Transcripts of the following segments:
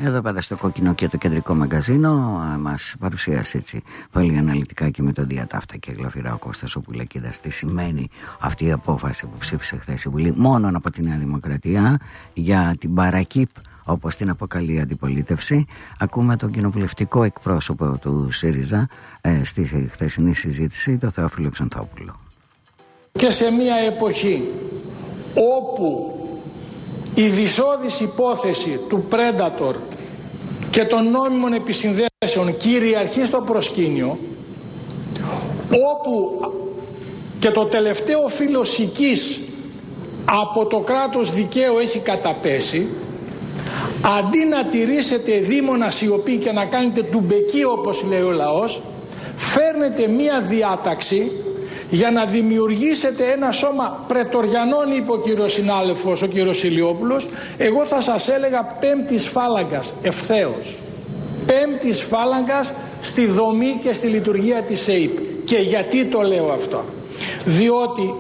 εδώ πάντα στο Κόκκινο και το Κεντρικό Μαγκαζίνο μας παρουσίασε έτσι πολύ αναλυτικά και με τον διατάφτα και γλαφυρά ο Κώστας ο Πουλακίδας τι σημαίνει αυτή η απόφαση που ψήφισε χθες η Βουλή μόνο από τη Νέα Δημοκρατία για την Παρακύπ, όπως την αποκαλεί η αντιπολίτευση. Ακούμε τον κοινοβουλευτικό εκπρόσωπο του ΣΥΡΙΖΑ στη χθεσινή συζήτηση, τον Θεόφιλο Ξανθόπουλο. Και σε μια εποχή όπου η δυσόδης υπόθεση του Predator και των νόμιμων επισυνδέσεων κυριαρχεί στο προσκήνιο, όπου και το τελευταίο φύλλο σικής από το κράτος δικαίου έχει καταπέσει, αντί να τηρήσετε δίμονα σιωπή και να κάνετε τουμπεκί όπως λέει ο λαός, φέρνετε μία διάταξη για να δημιουργήσετε ένα σώμα πρετοριανών, είπε ο κύριος συνάδελφος, ο κύριος Ηλιόπουλος. Εγώ θα σας έλεγα πέμπτης φάλαγγας ευθέως. Πέμπτης φάλαγγας στη δομή και στη λειτουργία της ΕΥΠ. Και γιατί το λέω αυτό? Διότι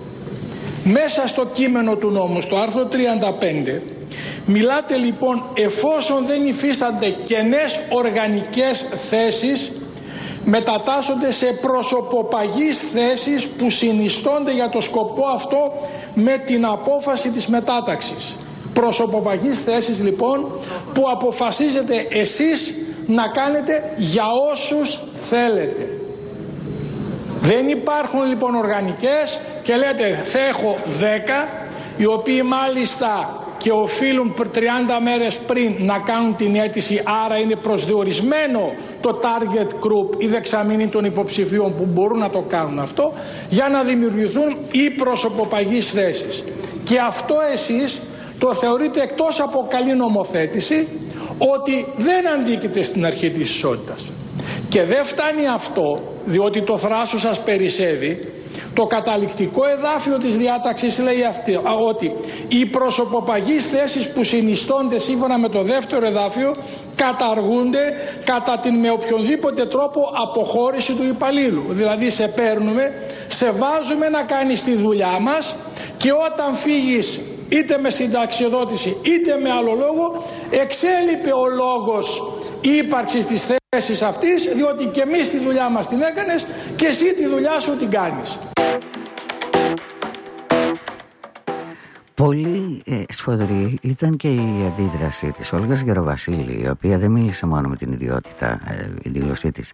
μέσα στο κείμενο του νόμου, στο άρθρο 35, μιλάτε λοιπόν εφόσον δεν υφίστανται κενές οργανικές θέσεις, μετατάσσονται σε προσωποπαγείς θέσεις που συνιστώνται για το σκοπό αυτό με την απόφαση της μετάταξης. Προσωποπαγείς θέσεις λοιπόν που αποφασίζετε εσείς να κάνετε για όσους θέλετε. Δεν υπάρχουν λοιπόν οργανικές και λέτε θα έχω 10 οι οποίοι μάλιστα και οφείλουν 30 μέρες πριν να κάνουν την αίτηση, άρα είναι προσδιορισμένο το target group, η δεξαμενή των υποψηφίων που μπορούν να το κάνουν αυτό, για να δημιουργηθούν οι προσωποπαγείς θέσεις. Και αυτό εσείς το θεωρείτε, εκτός από καλή νομοθέτηση, ότι δεν αντίκειται στην αρχή της ισότητας. Και δεν φτάνει αυτό, διότι το θράσος σας περισσεύει. Το καταληκτικό εδάφιο της διάταξης λέει ότι οι προσωποπαγείς θέσεις που συνιστώνται σύμφωνα με το δεύτερο εδάφιο καταργούνται κατά την με οποιονδήποτε τρόπο αποχώρηση του υπαλλήλου. Δηλαδή σε παίρνουμε, σε βάζουμε να κάνεις τη δουλειά μας και όταν φύγεις είτε με συνταξιοδότηση είτε με άλλο λόγο, εξέλιπε ο λόγος ύπαρξης της θέσης αυτής, διότι και εμείς τη δουλειά μας την έκανες και εσύ τη δουλειά σου την κάνεις. Πολύ σφοδρή ήταν και η αντίδραση της Όλγας Γεροβασίλη, η οποία δεν μίλησε μόνο με την ιδιότητα, η δήλωσή της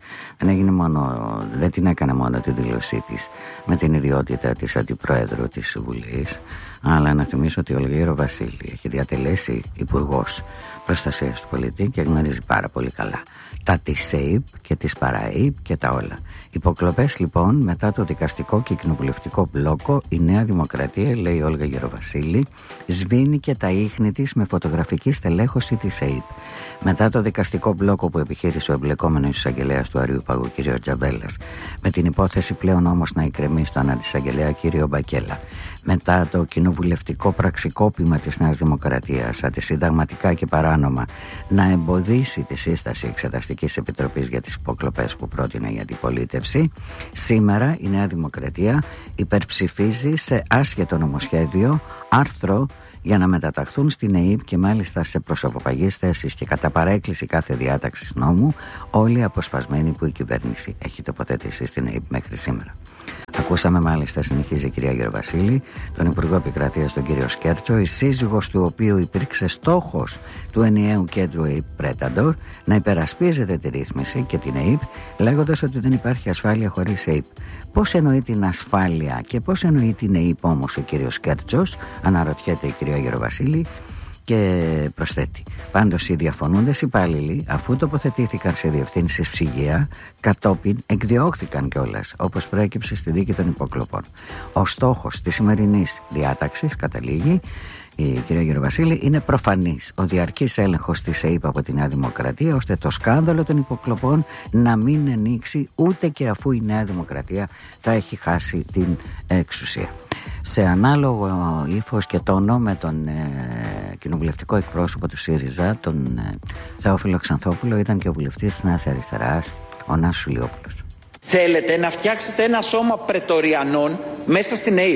δεν την έκανε μόνο την δήλωσή της με την ιδιότητα της Αντιπροέδρου της Βουλής, αλλά να θυμίσω ότι η Όλγα Γεροβασίλη έχει διατελέσει Υπουργός Προστασίας του Πολίτη και γνωρίζει πάρα πολύ καλά τα της ΕΥΠ και της ΠΑΡΑΕΥΠ και τα όλα. Υποκλοπές λοιπόν μετά το δικαστικό και κοινοβουλευτικό μπλόκο, η Νέα Δημοκρατία, λέει η Όλγα Γεροβασίλη, σβήνει και τα ίχνη της με φωτογραφική στελέχωση της ΕΥΠ. Μετά το δικαστικό μπλόκο που επιχείρησε ο εμπλεκόμενος εισαγγελέας του Αριού Παγού κ. Τζαβέλας, με την υπόθεση πλέον όμως να εκκρεμεί στο αναντισαγγελέα κ. Μπακέλα, μετά το κοινοβουλευτικό πραξικόπημα της Νέας Δημοκρατίας, αντισυνταγματικά και παράνομα, να εμποδίσει τη σύσταση Εξεταστικής Επιτροπής για τις υποκλοπές που πρότεινε η αντιπολίτευση, σήμερα η Νέα Δημοκρατία υπερψηφίζει σε άσχετο νομοσχέδιο άρθρο για να μεταταχθούν στην ΕΥΠ και μάλιστα σε προσωποπαγείς θέσεις και κατά παρέκκληση κάθε διάταξης νόμου όλοι οι αποσπασμένοι που η κυβέρνηση έχει τοποθετήσει στην ΕΥΠ μέχρι σήμερα. Ακούσαμε μάλιστα, συνεχίζει η κυρία Γεροβασίλη, τον Υπουργό Επικρατείας τον κύριο Σκέρτσο, η σύζυγος του οποίου υπήρξε στόχος του ενιαίου κέντρου ΕΥΠ Predator να υπερασπίζεται τη ρύθμιση και την ΕΥΠ, λέγοντας ότι δεν υπάρχει ασφάλεια χωρίς ΕΥΠ. Πώς εννοεί την ασφάλεια και πώς εννοεί την ΕΥΠ όμως ο κύριος Σκέρτσος, αναρωτιέται η κυρία Γεροβασίλη. Και προσθέτει, πάντως οι διαφωνούντες υπάλληλοι, αφού τοποθετήθηκαν σε διευθύνσεις ψυγεία, κατόπιν εκδιώχθηκαν κιόλας, όπως προέκυψε στη δίκη των υποκλοπών. Ο στόχος της σημερινής διάταξης, καταλήγει η κυρία Γεροβασίλη, είναι προφανής. Ο διαρκής έλεγχος της ΕΥΠ από τη Νέα Δημοκρατία, ώστε το σκάνδαλο των υποκλοπών να μην ανοίξει ούτε και αφού η Νέα Δημοκρατία θα έχει χάσει την εξουσία. Σε ανάλογο ύφος και τόνο με τον κοινοβουλευτικό εκπρόσωπο του ΣΥΡΙΖΑ, τον Θεόφιλο Ξανθόπουλο, ήταν και ο βουλευτής της Νέας Αριστεράς, ο Νάσος Ηλιόπουλος. Θέλετε να φτιάξετε ένα σώμα πρετοριανών μέσα στην ΕΥΠ.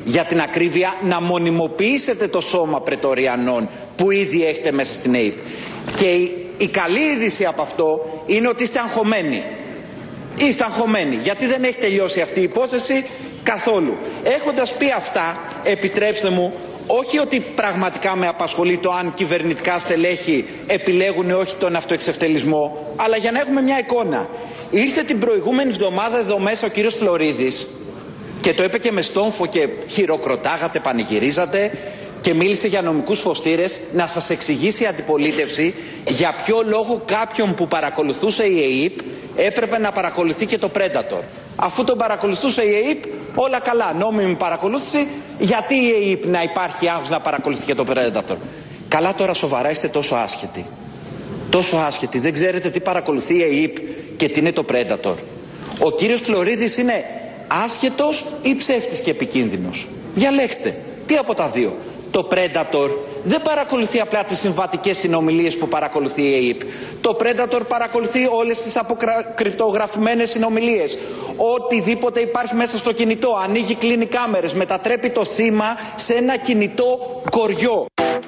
Για την ακρίβεια, να μονιμοποιήσετε το σώμα πρετοριανών που ήδη έχετε μέσα στην ΑΕΠ. Και η καλή είδηση από αυτό είναι ότι είστε αγχωμένοι. Είστε αγχωμένοι, γιατί δεν έχει τελειώσει αυτή η υπόθεση καθόλου. Έχοντας πει αυτά, επιτρέψτε μου, όχι ότι πραγματικά με απασχολεί το αν κυβερνητικά στελέχη επιλέγουν όχι τον αυτοεξευτελισμό, αλλά για να έχουμε μια εικόνα. Ήρθε την προηγούμενη εβδομάδα εδώ μέσα ο κύριος Φλωρίδης και το είπε και με στόμφο και χειροκροτάγατε, πανηγυρίζατε και μίλησε για νομικούς φωστήρες, να σας εξηγήσει η αντιπολίτευση για ποιο λόγο κάποιον που παρακολουθούσε η ΑΕΠ έπρεπε να παρακολουθεί και το Predator. Αφού τον παρακολουθούσε η ΑΕΠ, όλα καλά, νόμιμη παρακολούθηση, γιατί η ΑΕΠ να υπάρχει άγχος να παρακολουθεί και το Predator? Καλά, τώρα σοβαρά είστε τόσο άσχετοι. Τόσο άσχετοι, δεν ξέρετε τι παρακολουθεί η ΑΕΠ και τι είναι το Predator. Ο κύριος Φλωρίδης είναι άσχετος ή ψεύτης και επικίνδυνος? Διαλέξτε, τι από τα δύο? Το Predator δεν παρακολουθεί απλά τις συμβατικές συνομιλίες που παρακολουθεί η ΑΕΠ. Το Predator παρακολουθεί όλες τις αποκρυπτογραφημένες συνομιλίες. Οτιδήποτε υπάρχει μέσα στο κινητό, ανοίγει, κλείνει κάμερες, μετατρέπει το θύμα σε ένα κινητό κοριό.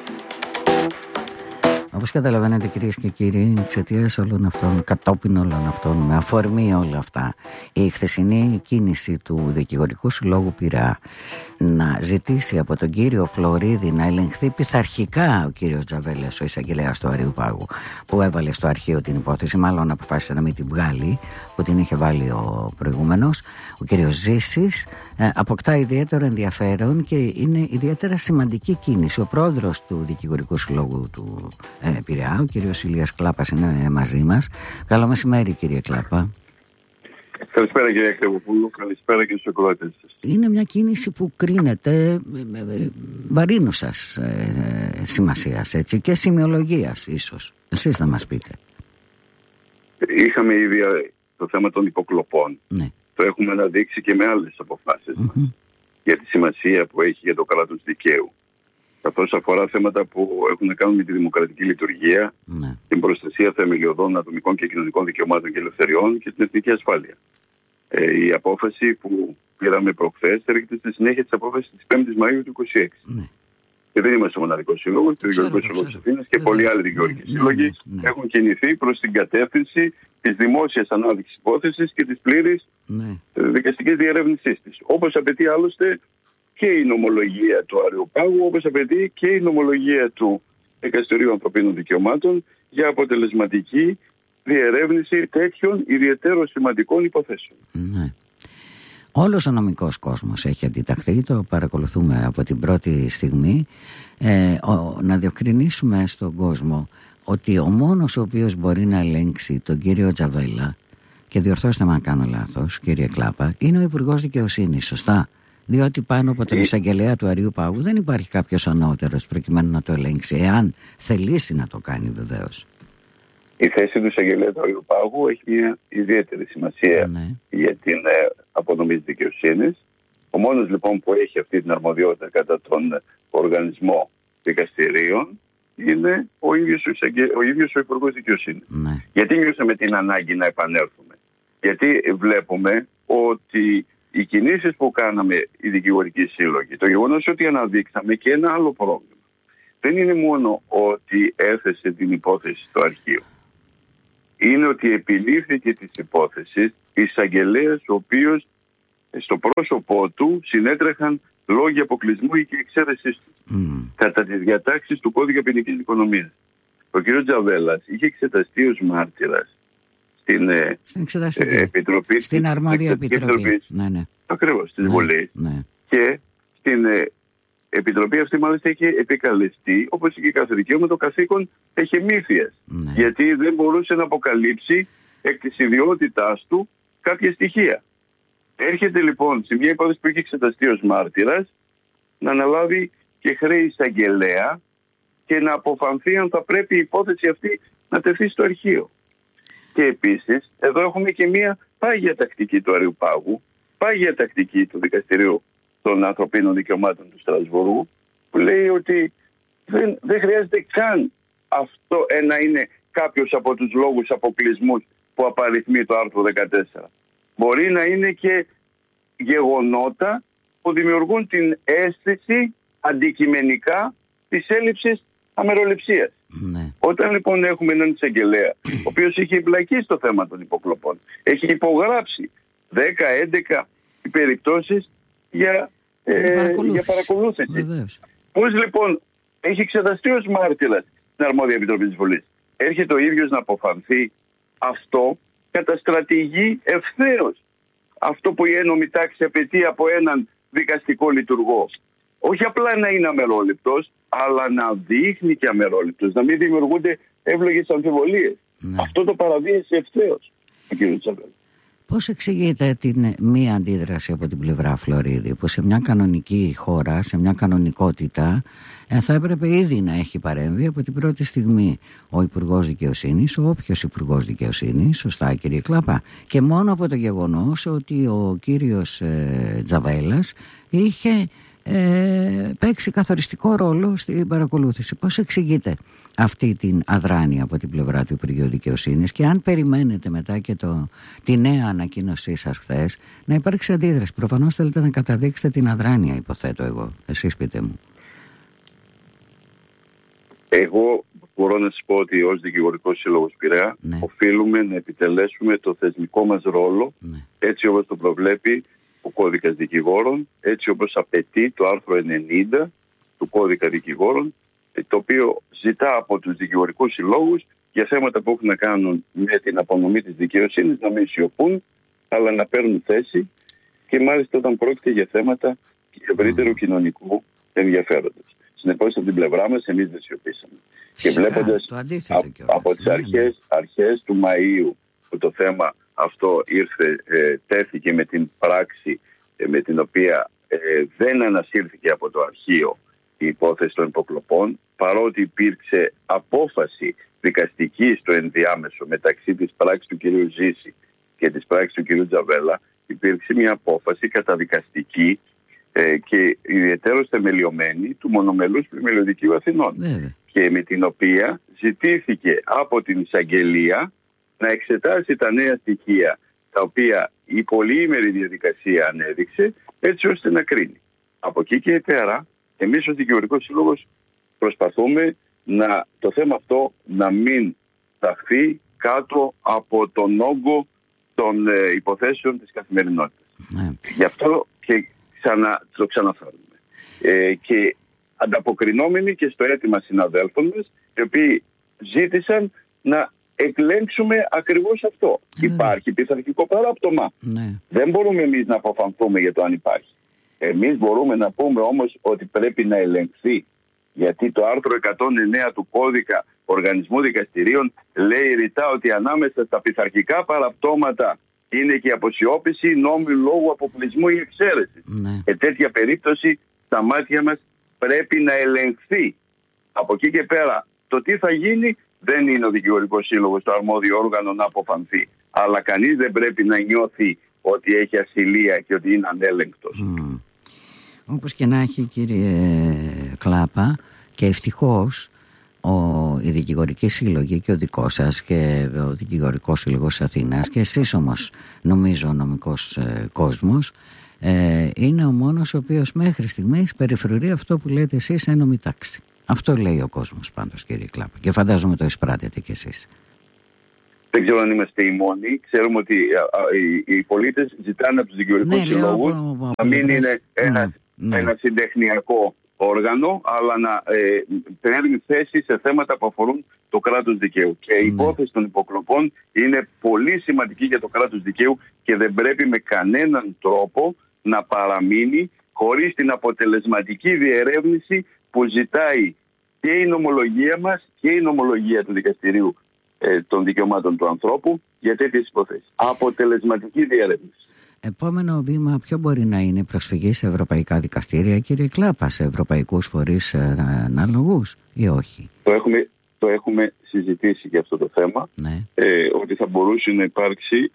Όπως καταλαβαίνετε, κυρίες και κύριοι, εξαιτίας όλων αυτών, κατόπιν όλων αυτών, με αφορμή όλα αυτά, η χθεσινή κίνηση του Δικηγορικού Συλλόγου Πειραιά να ζητήσει από τον κύριο Φλωρίδη να ελεγχθεί πειθαρχικά ο κύριος Τζαβέλας, ο εισαγγελέας του Αριού Πάγου, που έβαλε στο αρχείο την υπόθεση, μάλλον αποφάσισε να μην την βγάλει, που την είχε βάλει ο προηγούμενος, ο κύριος Ζήσης, αποκτά ιδιαίτερο ενδιαφέρον και είναι ιδιαίτερα σημαντική κίνηση. Ο πρόεδρος του Δικηγορικού Συλλόγου του Πειραιά, ο κύριος Ηλίας Κλάπας, είναι μαζί μας. Καλό μεσημέρι, κύριε Κλάπα. Καλησπέρα, κύριε Ακτεβοπούλου. Καλησπέρα και στους ακροατές σας. Είναι μια κίνηση που κρίνεται βαρύνουσας σημασίας, έτσι, και σημειολογίας ίσως. Εσείς θα μας πείτε. Είχαμε ήδη το θέμα των υποκλοπών. Ναι. Το έχουμε αναδείξει και με άλλες αποφάσεις μας για τη σημασία που έχει για το κράτος δικαίου. Καθώς αφορά θέματα που έχουν να κάνουν με τη δημοκρατική λειτουργία, την προστασία θεμελιωδών ατομικών και κοινωνικών δικαιωμάτων και ελευθεριών και την εθνική ασφάλεια. Η απόφαση που πήραμε προχθές έρχεται στη συνέχεια της απόφασης της 5ης Μαΐου του 2026. Και δεν είμαστε ο μοναδικός σύλλογος, το Δικηγορικό Σύλλογο της Αθήνας και πολλοί άλλοι δικηγορικοί σύλλογοι έχουν κινηθεί προς την κατεύθυνση της δημόσιας ανάδειξης υπόθεσης και της πλήρης δικαστικής διερεύνησής της. Όπως απαιτεί άλλωστε και η νομολογία του Αριού Πάγου, όπως απαιτεί και η νομολογία του Δικαστηρίου Ανθρωπίνων Δικαιωμάτων για αποτελεσματική διερεύνηση τέτοιων ιδιαιτέρως σημαντικών υποθέσεων. Ναι. Όλος ο νομικός κόσμος έχει αντιταχθεί, το παρακολουθούμε από την πρώτη στιγμή. Να διευκρινίσουμε στον κόσμο ότι ο μόνος ο οποίος μπορεί να ελέγξει τον κύριο Τζαβέλα, και διορθώστε με αν κάνω λάθος, κύριε Κλάπα, είναι ο Υπουργός Δικαιοσύνης, σωστά? Διότι πάνω από τον εισαγγελέα του Αριού Πάγου δεν υπάρχει κάποιος ανώτερος προκειμένου να το ελέγξει, εάν θελήσει να το κάνει βεβαίως. Η θέση του εισαγγελέα του Αριού Πάγου έχει μια ιδιαίτερη σημασία για την απονομή της δικαιοσύνης. Ο μόνος λοιπόν που έχει αυτή την αρμοδιότητα κατά τον οργανισμό δικαστηρίων είναι ο ίδιος ο Υπουργός Δικαιοσύνης. Γιατί νιώσαμε την ανάγκη να επανέλθουμε? Γιατί βλέπουμε ότι οι κινήσεις που κάναμε οι δικηγορικοί σύλλογοι, το γεγονός ότι αναδείξαμε και ένα άλλο πρόβλημα, δεν είναι μόνο ότι έθεσε την υπόθεση στο αρχείο. Είναι ότι επιλήφθηκε της υπόθεσης εισαγγελέας ο οποίος στο πρόσωπό του συνέτρεχαν λόγια αποκλεισμού ή και εξαίρεσης του κατά τις διατάξεις του κώδικα ποινικής δικονομίας. Ο κ. Τζαβέλας είχε εξεταστεί ως μάρτυρας στην Επιτροπή, στην αρμόδια Επιτροπή. Ακριβώς, της Βουλής. Και στην Επιτροπή αυτή μάλιστα είχε επικαλεστεί, όπως είχε κάθε δικαίωμα, το καθήκον εχεμήθειας. Γιατί δεν μπορούσε να αποκαλύψει εκ της ιδιότητάς του κάποια στοιχεία. Έρχεται λοιπόν σε μια υπόθεση που είχε εξεταστεί ως μάρτυρας να αναλάβει και χρέη εισαγγελέα και να αποφανθεί αν θα πρέπει η υπόθεση αυτή να τεθεί στο αρχείο. Και επίσης εδώ έχουμε και μια πάγια τακτική του Αριού Πάγου, πάγια τακτική του Δικαστηρίου των Ανθρωπίνων Δικαιωμάτων του Στρασβούργου, που λέει ότι δεν χρειάζεται καν αυτό να είναι κάποιος από τους λόγους αποκλεισμούς που απαριθμεί το άρθρο 14. Μπορεί να είναι και γεγονότα που δημιουργούν την αίσθηση αντικειμενικά της έλλειψης αμεροληψίας. Ναι. Όταν λοιπόν έχουμε έναν εισαγγελέα, ο οποίος έχει εμπλακεί στο θέμα των υποκλοπών, έχει υπογράψει 10-11 περιπτώσεις για παρακολούθηση. Πώς λοιπόν έχει εξεταστεί ως μάρτυρας στην αρμόδια επιτροπή της Βουλής, έρχεται ο ίδιος να αποφανθεί? Αυτό καταστρατηγεί ευθέως αυτό που η ένομη τάξη απαιτεί από έναν δικαστικό λειτουργό. Όχι απλά να είναι αμερόληπτος, αλλά να δείχνει και αμερόληπτος, να μην δημιουργούνται εύλογες αμφιβολίες. Ναι. Αυτό το παραβίασε ευθέως ο κ. Τζαβέλα. Πώς εξηγείται την μία αντίδραση από την πλευρά Φλωρίδη, που σε μια κανονική χώρα, σε μια κανονικότητα, θα έπρεπε ήδη να έχει παρέμβει από την πρώτη στιγμή ο Υπουργός Δικαιοσύνης, ο όποιος Υπουργός Δικαιοσύνης, σωστά κύριε Κλάπα, και μόνο από το γεγονός ότι ο κύριος Τζαβέλας είχε παίξει καθοριστικό ρόλο στην παρακολούθηση. Πώς εξηγείται αυτή την αδράνεια από την πλευρά του Υπουργείου Δικαιοσύνης, και αν περιμένετε μετά και τη νέα ανακοίνωσή σας χθες να υπάρξει αντίδραση? Προφανώς θέλετε να καταδείξετε την αδράνεια, υποθέτω εγώ. Εσείς πείτε μου. Εγώ μπορώ να σας πω ότι ως Δικηγορικός Σύλλογος Πειραιά οφείλουμε να επιτελέσουμε το θεσμικό μας ρόλο, έτσι όπως το προβλέπει ο κώδικας δικηγόρων, έτσι όπως απαιτεί το άρθρο 90 του κώδικα δικηγόρων, το οποίο ζητά από τους δικηγορικούς συλλόγους για θέματα που έχουν να κάνουν με την απονομή της δικαιοσύνης να μην σιωπούν, αλλά να παίρνουν θέση, και μάλιστα όταν πρόκειται για θέματα ευρύτερου κοινωνικού ενδιαφέροντος. Συνεπώς από την πλευρά μας εμείς δεν σιωπήσαμε. Και βλέποντας από τις αρχές του Μαΐου που το θέμα αυτό τέθηκε με την πράξη με την οποία δεν ανασύρθηκε από το αρχείο η υπόθεση των υποκλοπών, παρότι υπήρξε απόφαση δικαστική στο ενδιάμεσο μεταξύ της πράξης του κ. Ζήση και της πράξης του κ. Τζαβέλα, υπήρξε μια απόφαση καταδικαστική και ιδιαιτέρως θεμελιωμένη του Μονομελούς Πλημμυριωδικείου Αθηνών, και με την οποία ζητήθηκε από την εισαγγελία να εξετάσει τα νέα στοιχεία τα οποία η πολυήμερη διαδικασία ανέδειξε, έτσι ώστε να κρίνει. Από εκεί και πέρα, εμείς ως Δικηγορικός Σύλλογος προσπαθούμε το θέμα αυτό να μην ταχθεί κάτω από τον όγκο των υποθέσεων της καθημερινότητας. Γι' αυτό και το ξαναφέρουμε. Και ανταποκρινόμενοι και στο αίτημα συναδέλφων μας, οι οποίοι ζήτησαν να εκλέξουμε ακριβώς αυτό. Υπάρχει πειθαρχικό παράπτωμα. Δεν μπορούμε εμείς να αποφανθούμε για το αν υπάρχει. Εμείς μπορούμε να πούμε όμως ότι πρέπει να ελεγχθεί. Γιατί το άρθρο 109 του κώδικα Οργανισμού Δικαστηρίων λέει ρητά ότι ανάμεσα στα πειθαρχικά παραπτώματα είναι και η αποσιώπηση νόμου λόγου αποκλεισμού ή εξαίρεση. Σε τέτοια περίπτωση στα μάτια μας πρέπει να ελεγχθεί. Από εκεί και πέρα το τι θα γίνει δεν είναι ο Δικηγορικός Σύλλογος το αρμόδιο όργανο να αποφανθεί. Αλλά κανείς δεν πρέπει να νιώθει ότι έχει ασυλία και ότι είναι ανέλεγκτος. Όπως και να έχει, κύριε Κλάπα, και ευτυχώς οι δικηγορικοί σύλλογοι και ο δικός σας και ο Δικηγορικός Σύλλογος Αθήνας και εσείς όμως νομίζω ο νομικός κόσμος είναι ο μόνος ο οποίος μέχρι στιγμής περιφρουρεί αυτό που λέτε εσείς ένομη τάξη. Αυτό λέει ο κόσμος πάντως, κύριε Κλάπα, και φαντάζομαι το εισπράτετε κι εσείς. Δεν ξέρω αν είμαστε οι μόνοι. Ξέρουμε ότι οι πολίτες ζητάνε από τους δικηγορικούς συλλόγους να μην είναι ένα συντεχνιακό όργανο, αλλά να παίρνει θέση σε θέματα που αφορούν το κράτος δικαίου. Και η υπόθεση των υποκλοπών είναι πολύ σημαντική για το κράτος δικαίου και δεν πρέπει με κανέναν τρόπο να παραμείνει χωρίς την αποτελεσματική διερεύνηση που ζητάει και η νομολογία μας και η νομολογία του Δικαστηρίου των Δικαιωμάτων του Ανθρώπου για τέτοιες υποθέσεις. Αποτελεσματική διερεύνηση. Επόμενο βήμα ποιο μπορεί να είναι? Προσφυγή σε ευρωπαϊκά δικαστήρια, κύριε Κλάπα, σε ευρωπαϊκούς φορείς ανάλογους ή όχι? Το έχουμε συζητήσει για αυτό το θέμα, ότι θα μπορούσε να υπάρξει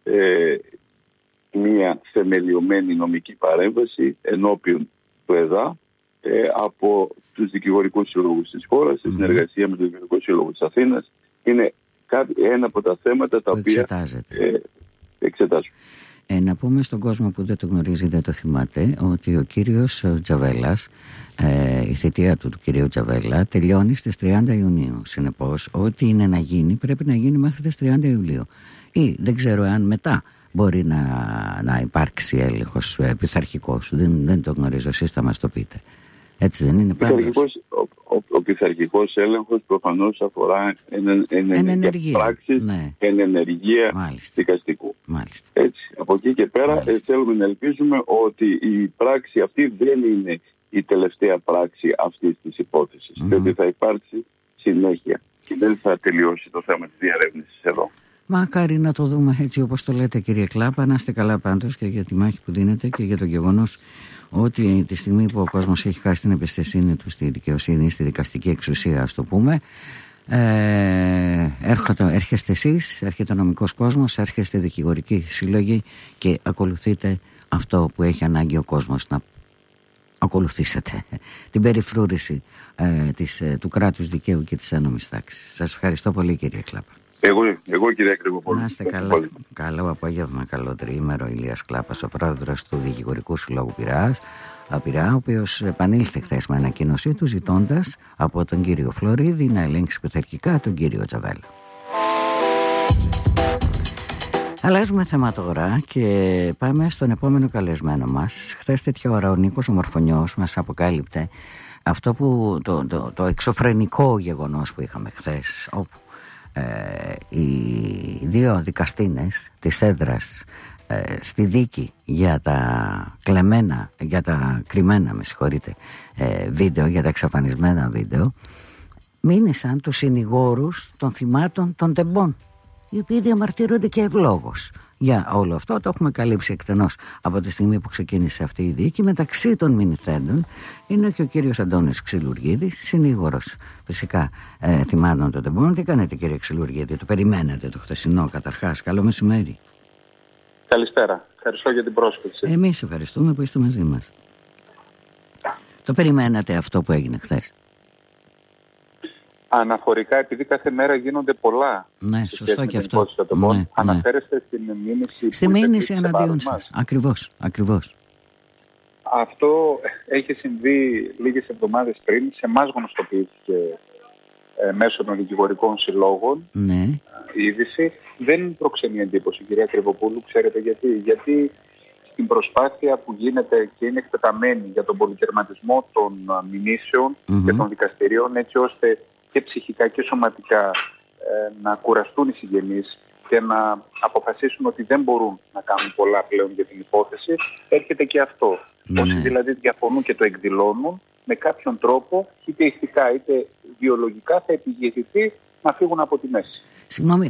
μια θεμελιωμένη νομική παρέμβαση ενώπιον του ΕΔΑ από τους δικηγορικούς συλλόγους της χώρας σε συνεργασία με τον Δικηγορικό Σύλλογο της Αθήνας. Είναι ένα από τα θέματα τα οποία εξετάζουμε. Να πούμε στον κόσμο που δεν το γνωρίζει, δεν το θυμάται, ότι ο κύριος Τζαβέλας, η θητεία του κυρίου Τζαβέλα τελειώνει στις 30 Ιουνίου. Συνεπώς, ό,τι είναι να γίνει πρέπει να γίνει μέχρι τις 30 Ιουλίου. Ή δεν ξέρω αν μετά μπορεί να υπάρξει έλεγχος πειθαρχικός. Δεν το γνωρίζω, εσείς θα μας το πείτε. Έτσι δεν είναι πάντως? Ο πειθαρχικός έλεγχος προφανώς αφορά ενεργειακές πράξεις, ενεργεία δικαστικού. Μάλιστα. Έτσι, από εκεί και πέρα θέλουμε να ελπίζουμε ότι η πράξη αυτή δεν είναι η τελευταία πράξη αυτής της υπόθεσης, διότι θα υπάρξει συνέχεια και δεν θα τελειώσει το θέμα της διαρεύνησης εδώ. Μακάρι να το δούμε έτσι όπως το λέτε, κύριε Κλάπα. Να είστε καλά πάντως και για τη μάχη που δίνετε και για το γεγονός ότι τη στιγμή που ο κόσμος έχει χάσει την εμπιστοσύνη του στη δικαιοσύνη, στη δικαστική εξουσία, ας το πούμε, έρχεστε εσείς, έρχεται ο νομικός κόσμος, έρχεστε δικηγορικοί σύλλογοι και ακολουθείτε αυτό που έχει ανάγκη ο κόσμος να ακολουθήσετε, την περιφρούρηση του κράτους δικαίου και της ένομης τάξης. Σας ευχαριστώ πολύ, κύριε Κλάπα. Εγώ κύριε Ακριβοπούλου. Να είστε καλά. Καλό απόγευμα, καλό τριήμερο. Ηλίας Κλάπας, ο πρόεδρος του Δικηγορικού Συλλόγου Πειραιάς, ο οποίος επανήλθε χθες με ανακοίνωσή του ζητώντας από τον κύριο Φλωρίδη να ελέγξει πειθαρχικά τον κύριο Τζαβέλα. Αλλάζουμε θέμα τώρα και πάμε στον επόμενο καλεσμένο μας. Χθες τέτοια ώρα ο Νίκος ο Μορφωνιός μας αποκάλυπτε αυτό που το εξωφρενικό γεγονός που είχαμε χθες, όπου οι δύο δικαστίνες της έδρας στη δίκη για τα κρυμμένα βίντεο, για τα εξαφανισμένα βίντεο, μήνυσαν τους συνηγόρους των θυμάτων των τεμπών, οι οποίοι διαμαρτύρονται και ευλόγως για όλο αυτό. Το έχουμε καλύψει εκτενώς από τη στιγμή που ξεκίνησε αυτή η δίκη. Μεταξύ των μηνυθέντων είναι και ο κύριος Αντώνης Ξυλουργίδης, συνήγορος φυσικά θυμάτων των τεμπών. Τι κάνετε, κύριε Ξυλουργίδη, το περιμένετε το χθεσινό? Καταρχάς, καλό μεσημέρι. Καλησπέρα, ευχαριστώ για την πρόσκληση. Εμείς ευχαριστούμε που είστε μαζί μας. Το περιμένατε αυτό που έγινε χθες? Αναφορικά, επειδή κάθε μέρα γίνονται πολλά. Ναι, σωστό και αυτό. Ναι, αναφέρεστε στην μήνυση. Στη μήνυση εναντίον σας. Ακριβώς. Αυτό έχει συμβεί λίγες εβδομάδες πριν. Σε εμάς γνωστοποιήθηκε μέσω των δικηγορικών συλλόγων. Ναι. Η είδηση δεν προξενεί εντύπωση, κυρία Κρυβοπούλου. Ξέρετε γιατί? Γιατί στην προσπάθεια που γίνεται και είναι εκτεταμένη για τον πολυτερματισμό των μηνύσεων και των δικαστηρίων, έτσι ώστε και ψυχικά και σωματικά να κουραστούν οι συγγενείς και να αποφασίσουν ότι δεν μπορούν να κάνουν πολλά πλέον για την υπόθεση, έρχεται και αυτό. Όσοι δηλαδή διαφωνούν και το εκδηλώνουν, με κάποιον τρόπο, είτε ηθικά είτε βιολογικά, θα επιδιαιτηθεί να φύγουν από τη μέση. Συγγνώμη,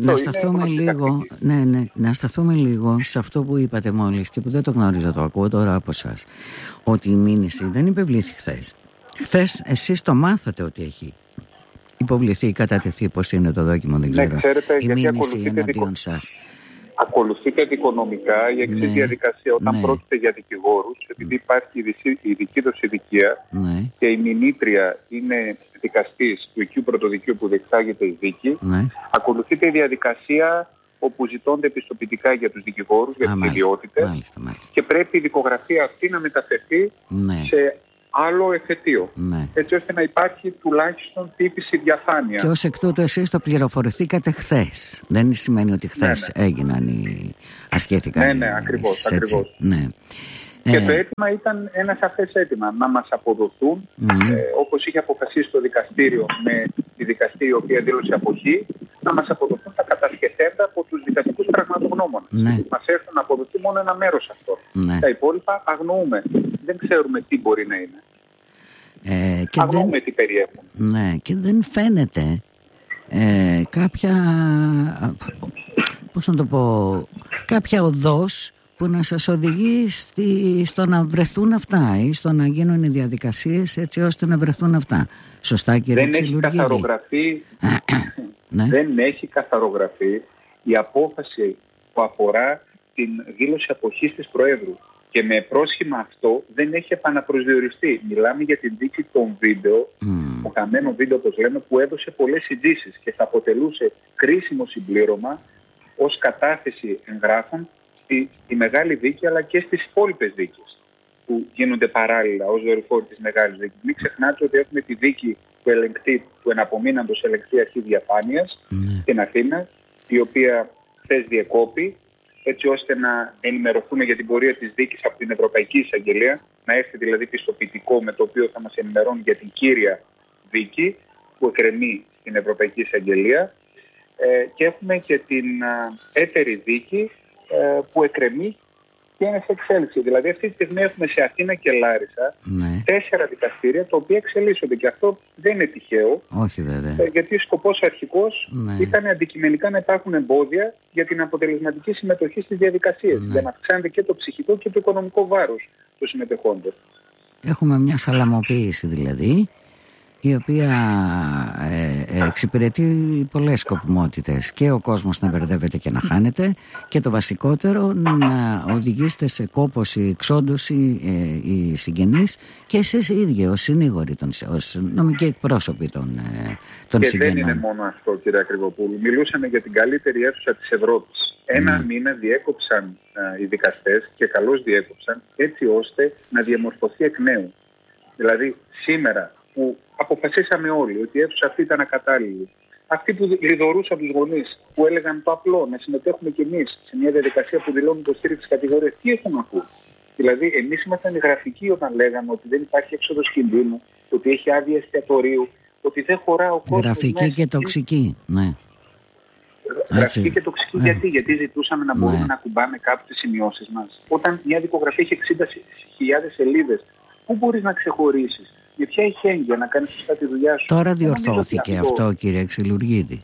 να σταθούμε λίγο σε αυτό που είπατε μόλις και που δεν το γνώριζα, το ακούω τώρα από εσάς, ότι η μήνυση δεν υπευλήθη χθες. Χθες εσείς το μάθατε ότι έχει υποβληθεί ή κατατεθεί, πώς είναι το δόκιμο, δεν ξέρω, ξέρετε, η μήνυση εναντίον σας. Ακολουθείτε δικονομικά η εξής διαδικασία. Όταν πρόκειται για δικηγόρους, επειδή υπάρχει η ειδική δοσηδικία και η μηνύτρια είναι δικαστής του οικείου πρωτοδικείου που διεξάγεται η δίκη, ακολουθείται η διαδικασία όπου ζητώνται επιστοποιητικά για τους δικηγόρους, για τις ιδιότητες, και πρέπει η δικογραφία αυτή να μεταφερθεί σε άλλο εφετείο, έτσι ώστε να υπάρχει τουλάχιστον τύπηση διαφάνεια. Και ως εκ τούτου εσείς το πληροφορηθήκατε χθες. Δεν σημαίνει ότι χθες έγιναν ασκήθηκαν. Ναι, ακριβώς. Και το αίτημα ήταν ένα σαφές αίτημα, να μας αποδοθούν, όπως είχε αποφασίσει το δικαστήριο με τη δικαστή η οποία δήλωσε αποχή, να μας αποδοθούν τα κατασχεθέντα από τους δικαστικούς πραγματογνώμονες. Μας έρθουν να αποδοθεί μόνο ένα μέρος αυτό. Τα υπόλοιπα αγνοούμε. Δεν ξέρουμε τι μπορεί να είναι. Αγνοούμε τι περιέχουν. Ναι, και δεν φαίνεται κάποια, πώς να το πω, κάποια οδός που να σας οδηγεί στο να βρεθούν αυτά ή στο να γίνουν οι διαδικασίες έτσι ώστε να βρεθούν αυτά. Σωστά, κύριε Ξυλουργίδη? Δεν έχει καθαρογραφεί η απόφαση που αφορά την δήλωση αποχής της Προέδρου. Και με πρόσχημα αυτό δεν έχει επαναπροσδιοριστεί. Μιλάμε για την δίκη των βίντεο, το χαμένο βίντεο όπως λέμε, που έδωσε πολλές ειδήσεις και θα αποτελούσε κρίσιμο συμπλήρωμα ως κατάθεση εγγράφων στη μεγάλη δίκη αλλά και στις υπόλοιπες δίκες που γίνονται παράλληλα ως δορυφόροι της μεγάλης δίκης. Μην ξεχνάτε ότι έχουμε τη δίκη του ελεγκτή, του εναπομείναντος ελεγκτή αρχή διαφάνειας στην Αθήνα, η οποία χθες διεκόπη, έτσι ώστε να ενημερωθούν για την πορεία της δίκης από την Ευρωπαϊκή Εισαγγελία, να έρθει δηλαδή πιστοποιητικό με το οποίο θα μας ενημερώνει για την κύρια δίκη που εκκρεμεί στην Ευρωπαϊκή Εισαγγελία, και έχουμε και την έτερη δίκη που εκκρεμεί και είναι σε εξέλιξη. Δηλαδή αυτή τη στιγμή έχουμε σε Αθήνα και Λάρισα 4 δικαστήρια τα οποία εξελίσσονται και αυτό δεν είναι τυχαίο. Όχι βέβαια. Γιατί ο σκοπός αρχικός ήταν αντικειμενικά να υπάρχουν εμπόδια για την αποτελεσματική συμμετοχή στις διαδικασίες, για να αυξάνεται και το ψυχικό και το οικονομικό βάρος των συμμετεχόντων. Έχουμε μια σαλαμοποίηση δηλαδή, η οποία εξυπηρετεί πολλές σκοπιμότητες, και ο κόσμος να μπερδεύεται και να χάνεται, και το βασικότερο να οδηγήσετε σε κόπωση, εξόντωση οι συγγενείς και εσείς οι ίδιοι ως συνήγοροι, ως νομικοί εκπρόσωποι των και συγγενών. Δεν είναι μόνο αυτό, κύριε Ακριβοπούλου. Μιλούσαμε για την καλύτερη αίθουσα της Ευρώπης. Ένα μήνα διέκοψαν οι δικαστές και καλώς διέκοψαν, έτσι ώστε να διαμορφωθεί εκ νέου. Δηλαδή σήμερα που αποφασίσαμε όλοι ότι η αίθουσα αυτή ήταν ακατάλληλη, αυτοί που λιδωρούσαν τους γονείς, που έλεγαν το απλό, να συμμετέχουμε κι εμείς σε μια διαδικασία που δηλώνουν υποστήριξη κατηγορίας, τι έχουν ακούσει? Δηλαδή, εμείς ήμασταν οι γραφικοί όταν λέγαμε ότι δεν υπάρχει έξοδος κινδύνου, ότι έχει άδεια εστιατορίου, ότι δεν χωρά ο κόσμος. Γραφική και τοξική, ναι. Γραφική και τοξική γιατί ζητούσαμε να μπορούμε να κουμπάμε κάπου τις σημειώσεις μας. Όταν μια δικογραφία έχει 60.000 σελίδες, πού μπορείς να ξεχωρίσεις? Για ποια εχέγγυα να κάνεις σωστά τη δουλειά σου? Τώρα διορθώθηκε αυτό, κύριε Ξυλουργίδη.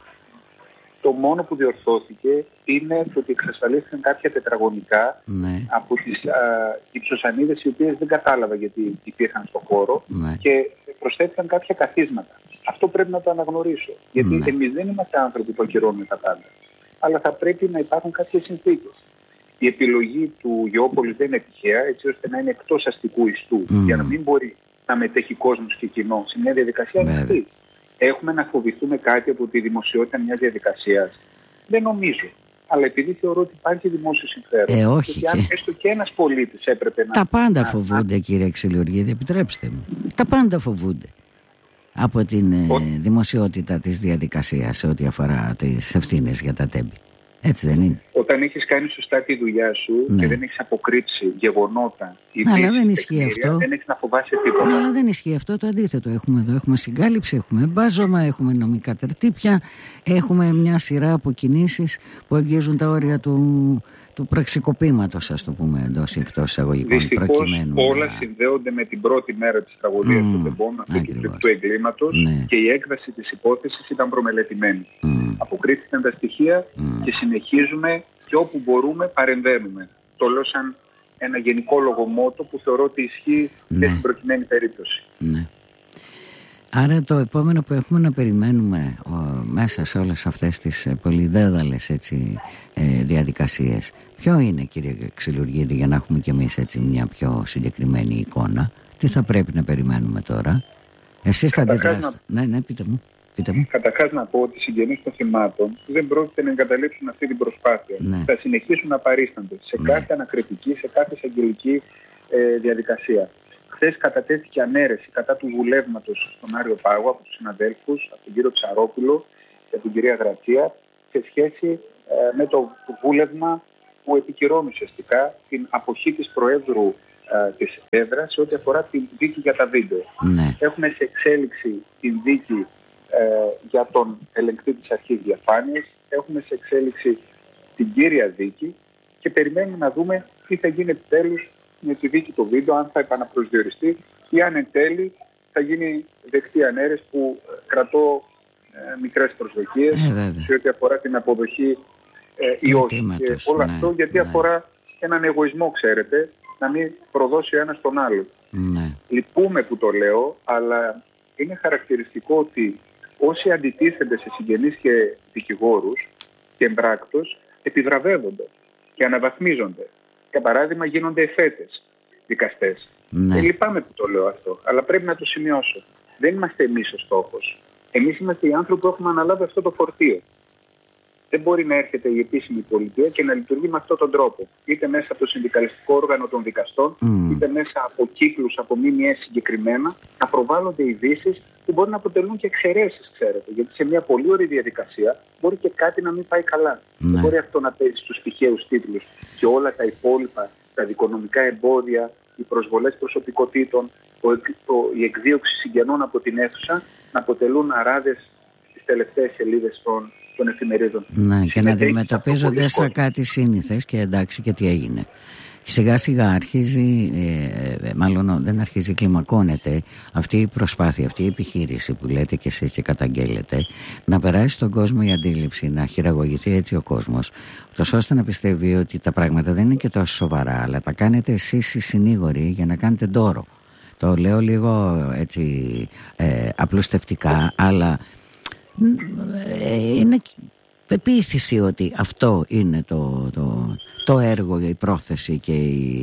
Το μόνο που διορθώθηκε είναι ότι εξασφαλίστηκαν κάποια τετραγωνικά από τις υψοσανίδες, οι οποίες δεν κατάλαβα γιατί υπήρχαν στον χώρο, και προσθέθηκαν κάποια καθίσματα. Αυτό πρέπει να το αναγνωρίσω. Γιατί εμείς δεν είμαστε άνθρωποι που ακυρώνουν τα πάντα. Αλλά θα πρέπει να υπάρχουν κάποιες συνθήκες. Η επιλογή του Γεώπολης δεν είναι τυχαία, έτσι ώστε να είναι εκτός αστικού ιστού, για να μην μπορεί να μετέχει κόσμος και κοινό σε μια διαδικασία ανοιχτή. Έχουμε να φοβηθούμε κάτι από τη δημοσιότητα μιας διαδικασίας? Δεν νομίζω. Αλλά επειδή θεωρώ ότι υπάρχει δημόσιο συμφέρον, όχι, γιατί αν έστω και ένας πολίτης έπρεπε να... Τα πάντα φοβούνται, κύριε Ξυλουργίδη, επιτρέψτε μου. Τα πάντα φοβούνται από την δημοσιότητα της διαδικασίας ό,τι αφορά τις ευθύνες για τα τέμπη. Έτσι δεν είναι? Όταν έχεις κάνει σωστά τη δουλειά σου και δεν έχεις αποκρύψει γεγονότα ή δεν ισχύει αυτό. Δεν έχεις να φοβάσαι τίποτα. Αλλά δεν ισχύει αυτό, το αντίθετο έχουμε εδώ. Έχουμε συγκάλυψη, έχουμε μπάζωμα, έχουμε νομικά τερτύπια, έχουμε μια σειρά από κινήσεις που αγγίζουν τα όρια του πραξικοπήματος, ας το πούμε, εντός ή εκτός εισαγωγικών. Δυστυχώς όλα συνδέονται με την πρώτη μέρα της τραγωδίας του Τεμπών, του εγκλήματος, και η έκβαση της υπόθεσης ήταν προμελετημένη. Αποκρίθηκαν τα στοιχεία και συνεχίζουμε και όπου μπορούμε παρεμβαίνουμε. Το λέω σαν ένα γενικόλογο μότο που θεωρώ ότι ισχύει και στην προκειμένη περίπτωση. Άρα το επόμενο που έχουμε να περιμένουμε μέσα σε όλες αυτές τις πολυδέδαλες διαδικασίες, ποιο είναι, κύριε Ξυλουργίδη, για να έχουμε κι εμείς μια πιο συγκεκριμένη εικόνα? Τι θα πρέπει να περιμένουμε τώρα? Εσείς θα αντιδράσετε? Ναι, πείτε μου. Καταρχάς να πω ότι οι συγγενείς των θυμάτων δεν πρόκειται να εγκαταλείψουν αυτή την προσπάθεια. Θα συνεχίσουν να παρίστανται σε κάθε ανακριτική, σε κάθε εισαγγελική διαδικασία. Χθες κατατέθηκε ανέρεση κατά του βουλεύματος στον Άριο Πάγο από τους συναδέλφους, από τον κύριο Ψαρόπουλο και την κυρία Γρατσία, σε σχέση με το βούλευμα που επικυρώνει ουσιαστικά την αποχή της Προέδρου της έδρας σε ό,τι αφορά την δίκη για τα βίντεο. Έχουμε σε εξέλιξη την δίκη για τον ελεγκτή της αρχής διαφάνειας, έχουμε σε εξέλιξη την κύρια δίκη και περιμένουμε να δούμε τι θα γίνει επιτέλους με τη δίκη το βίντεο, αν θα επαναπροσδιοριστεί ή αν εν τέλει θα γίνει δεκτή ανέρεση, που κρατώ μικρές προσδοκίες σε ό,τι αφορά την αποδοχή ή όχι. Και όλο αυτό γιατί αφορά έναν εγωισμό, ξέρετε, να μην προδώσει ο ένας τον άλλο. Λυπούμε που το λέω, αλλά είναι χαρακτηριστικό ότι όσοι αντιτίθενται σε συγγενείς και δικηγόρους και εμπράκτος επιβραβεύονται και αναβαθμίζονται. Για παράδειγμα, γίνονται εφέτες δικαστές. Λυπάμαι που το λέω αυτό, αλλά πρέπει να το σημειώσω. Δεν είμαστε εμείς ο στόχος. Εμείς είμαστε οι άνθρωποι που έχουμε αναλάβει αυτό το φορτίο. Δεν μπορεί να έρχεται η επίσημη πολιτεία και να λειτουργεί με αυτόν τον τρόπο. Είτε μέσα από το συνδικαλιστικό όργανο των δικαστών, είτε μέσα από κύκλους, από ΜΜΕ συγκεκριμένα, να προβάλλονται ειδήσεις που μπορεί να αποτελούν και εξαιρέσεις, ξέρετε. Γιατί σε μια πολύ ωραία διαδικασία μπορεί και κάτι να μην πάει καλά. Δεν μπορεί αυτό να παίζει στους τυχαίους τίτλους και όλα τα υπόλοιπα, τα δικονομικά εμπόδια, οι προσβολές προσωπικότητων, η εκδίωξη συγγενών από την αίθουσα να αποτελούν αράδες στις τελευταίες σελίδες των εφημερίδων. Ναι, και να αντιμετωπίζονται σαν κάτι σύνηθες και εντάξει και τι έγινε. Σιγά σιγά αρχίζει, μάλλον δεν αρχίζει, κλιμακώνεται αυτή η προσπάθεια, αυτή η επιχείρηση που λέτε και εσείς και καταγγέλλετε, να περάσει στον κόσμο η αντίληψη, να χειραγωγηθεί έτσι ο κόσμος, ώστε να πιστεύει ότι τα πράγματα δεν είναι και τόσο σοβαρά, αλλά τα κάνετε εσείς οι συνήγοροι για να κάνετε ντόρο. Το λέω λίγο έτσι απλουστευτικά, η είναι πεποίθηση ότι αυτό είναι το έργο, η πρόθεση και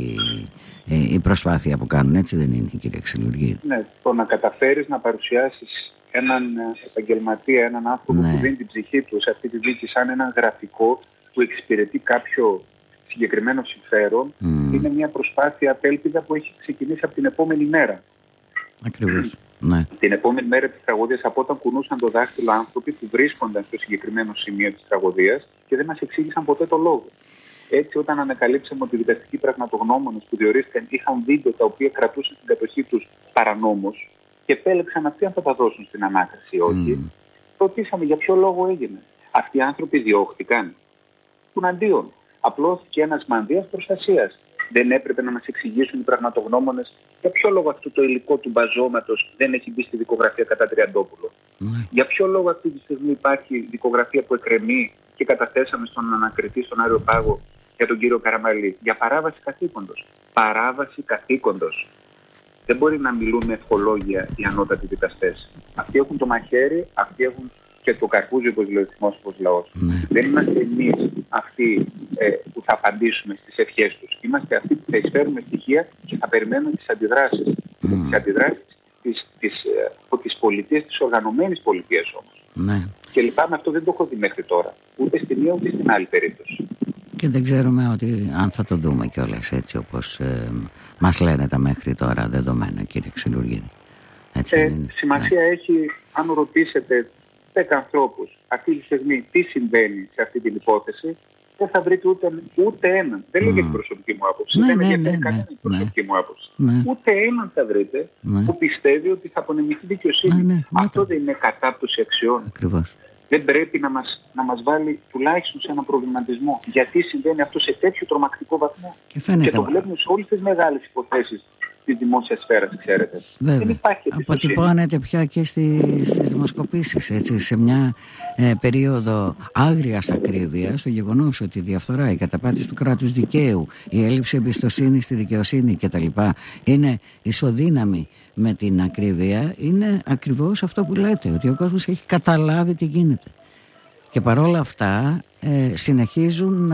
η προσπάθεια που κάνουν, έτσι δεν είναι, κύριε Ξυλουργίδη? Ναι, το να καταφέρεις να παρουσιάσεις έναν επαγγελματία, έναν άνθρωπο που δίνει την ψυχή του σε αυτή τη δίκη σαν έναν γραφικό που εξυπηρετεί κάποιο συγκεκριμένο συμφέρον, είναι μια προσπάθεια απέλπιδα που έχει ξεκινήσει από την επόμενη μέρα. Ακριβώς. Ναι. Την επόμενη μέρα της τραγωδίας, από όταν κουνούσαν το δάχτυλο άνθρωποι που βρίσκονταν στο συγκεκριμένο σημείο της τραγωδίας και δεν μας εξήγησαν ποτέ το λόγο. Έτσι, όταν ανακαλύψαμε ότι οι δικαστικοί πραγματογνώμονες που διορίστηκαν είχαν βίντεο τα οποία κρατούσαν στην κατοχή τους παρανόμως και επέλεξαν αυτοί αν θα τα δώσουν στην ανάκριση ή όχι, ρωτήσαμε για ποιο λόγο έγινε. Αυτοί οι άνθρωποι διώχθηκαν. Τουναντίον, απλώθηκε ένας μανδύας προστασίας. Δεν έπρεπε να μας εξηγήσουν οι πραγματογνώμονες για ποιο λόγο αυτό το υλικό του μπαζώματος δεν έχει μπει στη δικογραφία κατά Τριαντόπουλο. Για ποιο λόγο αυτή τη στιγμή υπάρχει δικογραφία που εκκρεμεί και καταθέσαμε στον ανακριτή στον Άριο Πάγο για τον κύριο Καραμαλή? Για παράβαση καθήκοντος. Παράβαση καθήκοντος. Δεν μπορεί να μιλούν με ευχολόγια οι ανώτατοι δικαστές. Αυτοί έχουν το μαχαίρι, αυτοί έχουν και το καρπούζι, όπως λέει ο θυμόσωπος λαός. Δεν είμαστε εμείς αυτοί που θα απαντήσουμε στις ευχές τους. Είμαστε αυτοί που θα εισφέρουμε στοιχεία και θα περιμένουμε τις αντιδράσεις. Τις αντιδράσεις της πολιτείας, της οργανωμένης πολιτείας όμως. Και λυπάμαι, αυτό δεν το έχω δει μέχρι τώρα. Ούτε στη μία ούτε στην άλλη περίπτωση. Και δεν ξέρουμε αν θα το δούμε κιόλας έτσι όπως μας λένε τα μέχρι τώρα δεδομένα, κύριε Ξυλουργίδη. Σημασία έχει, αν ρωτήσετε 10 ανθρώπους αυτή τη στιγμή τι συμβαίνει σε αυτή την υπόθεση, δεν θα βρείτε ούτε έναν. Δεν λέγεται την προσωπική μου άποψη. Δεν λέγεται κανένα την προσωπική μου άποψη. Ούτε έναν θα βρείτε που πιστεύει ότι θα απονεμηθεί δικαιοσύνη. Αυτό δεν είναι κατάπτωση αξιών? Ακριβώς. Δεν πρέπει να μας βάλει τουλάχιστον σε έναν προβληματισμό γιατί συμβαίνει αυτό σε τέτοιο τρομακτικό βαθμό? Και το βλέπουμε σε όλες τις μεγάλες υποθέσεις της δημόσιας σφαίρας, ξέρετε. Βέβαια. Δεν υπάρχει εμπιστοσύνη. Αποτυπώνεται πια και στις δημοσκοπήσεις, έτσι, σε μια περίοδο άγριας ακρίβειας, το γεγονός ότι η διαφθορά, η καταπάτηση του κράτους δικαίου, η έλλειψη εμπιστοσύνης στη δικαιοσύνη κτλ. Είναι ισοδύναμη με την ακρίβεια, είναι ακριβώς αυτό που λέτε, ότι ο κόσμος έχει καταλάβει τι γίνεται. Και παρόλα αυτά συνεχίζουν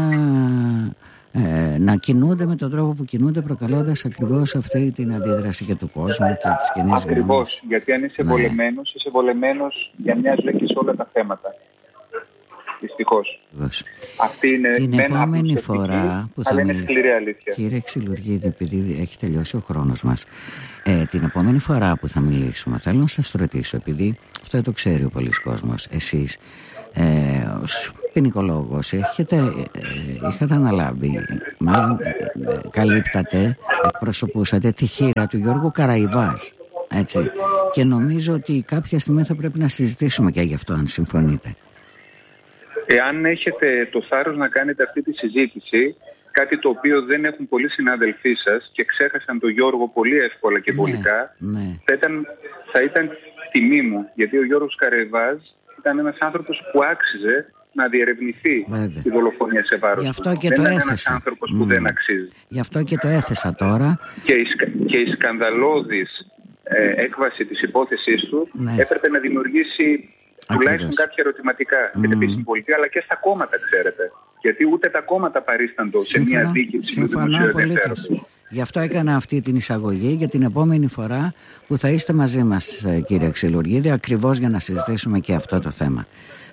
να κινούνται με τον τρόπο που κινούνται, προκαλώντας ακριβώς αυτή την αντίδραση και του κόσμου και της κοινής γνώμης. Ακριβώς, γιατί αν είσαι βολεμένος, είσαι βολεμένος για μια ζωή και σε όλα τα θέματα. Δυστυχώς. Αυτή είναι την επόμενη φορά που θα είναι σκληρή αλήθεια. Κύριε Ξυλουργίδη, επειδή έχει τελειώσει ο χρόνος μας, την επόμενη φορά που θα μιλήσουμε, θέλω να σας ρωτήσω, επειδή αυτό το ξέρει ο πολλής κόσμος, εσείς ως ποινικολόγος είχατε αναλάβει, μάλλον καλύπτατε, εκπροσωπούσατε τη χείρα του Γιώργου Καραϊβάς, έτσι, και νομίζω ότι κάποια στιγμή θα πρέπει να συζητήσουμε και γι' αυτό, αν συμφωνείτε. Εάν έχετε το θάρρος να κάνετε αυτή τη συζήτηση, κάτι το οποίο δεν έχουν πολλοί συνάδελφοί σας και ξέχασαν τον Γιώργο πολύ εύκολα και βολικά, θα ήταν τιμή μου, γιατί ο Γιώργος Καραϊβάς ήταν ένας άνθρωπος που άξιζε να διερευνηθεί η δολοφονία σε βάρος του. Δεν ήταν ένας άνθρωπος που δεν αξίζει. Γι' αυτό και το έθεσα τώρα. Και η σκανδαλώδης έκβαση της υπόθεσής του έπρεπε να δημιουργήσει τουλάχιστον κάποια ερωτηματικά για την επίσημη πολιτεία, αλλά και στα κόμματα, ξέρετε. Γιατί ούτε τα κόμματα παρίσταντο σε μια δίκη της δημοσίου ενδιαφέροντος. Γι' αυτό έκανα αυτή την εισαγωγή για την επόμενη φορά που θα είστε μαζί μας, κύριε Ξυλουργίδη, ακριβώς για να συζητήσουμε και αυτό το θέμα.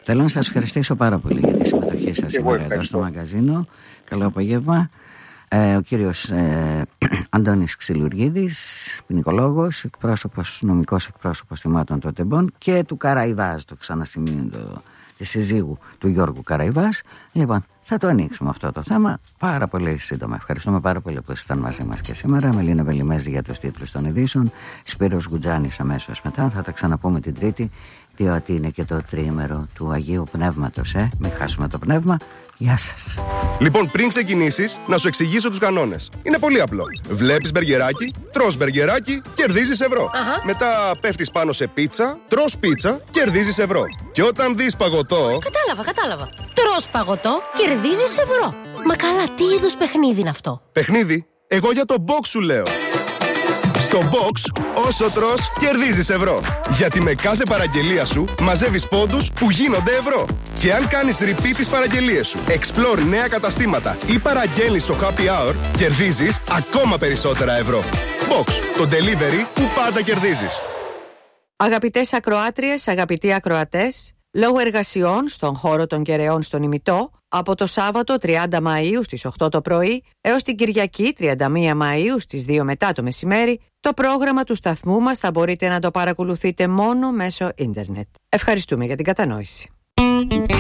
Θέλω να σας ευχαριστήσω πάρα πολύ για τη συμμετοχή σας σήμερα εδώ στο μαγκαζίνο. Καλό απόγευμα. Ο κύριος Αντώνης Ξυλουργίδης, ποινικολόγος, νομικός εκπρόσωπος θυμάτων των τεμπών και του Καραϊβάζ, το ξανασημείο της συζύγου του Γιώργου Καραϊβάς. Λοιπόν, θα το ανοίξουμε αυτό το θέμα πάρα πολύ σύντομα. Ευχαριστούμε πάρα πολύ που ήσασταν μαζί μας και σήμερα. Μελίνα Βελιμέζη για τους τίτλους των ειδήσεων. Σπύρος Γκουτζάνης αμέσως μετά. Θα τα ξαναπούμε την Τρίτη, διότι είναι και το τριήμερο του Αγίου Πνεύματος. Μην χάσουμε το πνεύμα. Γεια σας. Λοιπόν, πριν ξεκινήσεις, να σου εξηγήσω τους κανόνες. Είναι πολύ απλό. Βλέπεις μπεργκεράκι, τρως μπεργκεράκι, κερδίζεις ευρώ. Μετά πέφτεις πάνω σε πίτσα, τρως πίτσα, κερδίζεις ευρώ. Και όταν δεις παγωτό. Κατάλαβα. Τρως παγωτό, κερδίζεις ευρώ. Μα καλά, τι είδους παιχνίδι είναι αυτό? Παιχνίδι? Εγώ για το box σου λέω. Στο box, όσο τρως, κερδίζεις ευρώ. Γιατί με κάθε παραγγελία σου μαζεύεις πόντους που γίνονται ευρώ. Και αν κάνεις repeat τις παραγγελίες σου, explore νέα καταστήματα ή παραγγέλνεις στο happy hour, κερδίζεις ακόμα περισσότερα ευρώ. Box, το delivery που πάντα κερδίζεις. Αγαπητές ακροάτριες, αγαπητοί ακροατές, λόγω εργασιών στον χώρο των Κεραιών στον Ημιτό, από το Σάββατο 30 Μαΐου στις 8 το πρωί έως την Κυριακή 31 Μαΐου στις 2 μετά το μεσημέρι, το πρόγραμμα του σταθμού μας θα μπορείτε να το παρακολουθείτε μόνο μέσω ίντερνετ. Ευχαριστούμε για την κατανόηση.